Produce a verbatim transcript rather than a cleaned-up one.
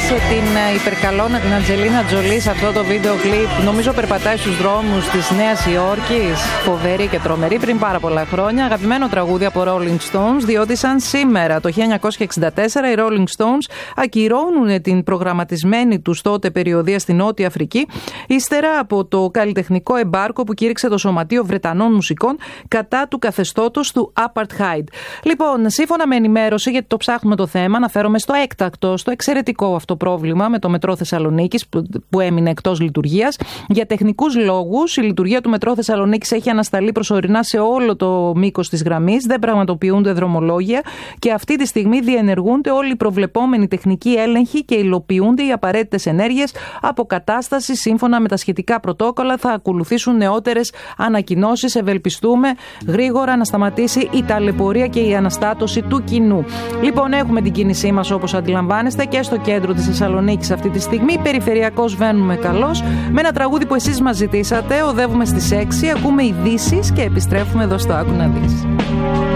την υπερκαλώνα, την Αντζελίνα Τζολί σε αυτό το βίντεο κλιπ. Νομίζω περπατάει στους δρόμους της Νέας Υόρκης. Φοβερή και τρομερή, πριν πάρα πολλά χρόνια. Αγαπημένο τραγούδι από Rolling Stones, διότι σαν σήμερα το χίλια εννιακόσια εξήντα τέσσερα οι Rolling Stones ακυρώνουν την προγραμματισμένη τους τότε περιοδεία στη Νότια Αφρική, ύστερα από το καλλιτεχνικό εμπάρκο που κήρυξε το Σωματείο Βρετανών Μουσικών κατά του καθεστώτος του Apartheid. Λοιπόν, σύμφωνα με ενημέρωση, γιατί το ψάχνουμε το θέμα, αναφέρομαι στο έκτακτο, στο εξαιρετικό αυτό πρόβλημα με το μετρό Θεσσαλονίκης που έμεινε εκτός λειτουργίας. Για τεχνικούς λόγους, η λειτουργία του μετρό Θεσσαλονίκης έχει ανασταλεί προσωρινά σε όλο το μήκος της γραμμής, δεν πραγματοποιούνται δρομολόγια και αυτή τη στιγμή διενεργούνται όλοι οι προβλεπόμενοι τεχνικοί έλεγχοι και υλοποιούνται οι απαραίτητες ενέργειες αποκατάσταση σύμφωνα με τα σχετικά πρωτόκολλα. Θα ακολουθήσουν νεότερες ανακοινώσεις. Ευελπιστούμε γρήγορα να σταματήσει η ταλαιπωρία και η αναστάτωση του κοινού. Λοιπόν, έχουμε την κίνησή μας όπως αντιλαμβάνεστε και στο κέντρο της Θεσσαλονίκης αυτή τη στιγμή. Περιφερειακώς βαίνουμε καλώς με ένα τραγούδι που εσείς μας ζητήσατε. Οδεύουμε στις έξι, ακούμε ειδήσεις και επιστρέφουμε εδώ στο Άκου να δεις.